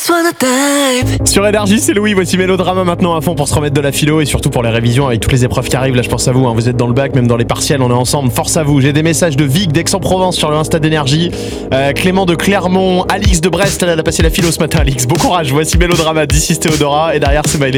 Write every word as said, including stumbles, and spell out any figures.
Sur Énergie, c'est Louis, voici Mélodrama maintenant à fond pour se remettre de la philo et surtout pour les révisions avec toutes les épreuves qui arrivent. Là, je pense à vous, hein. Vous êtes dans le bac, même dans les partiels, on est ensemble. Force à vous. J'ai des messages de Vic d'Aix-en-Provence sur le Insta d'Énergie, euh, Clément de Clermont, Alix de Brest. Elle a passé la philo ce matin, Alix. Bon courage. Voici Mélodrama d'ici Théodora et derrière c'est Maëlys.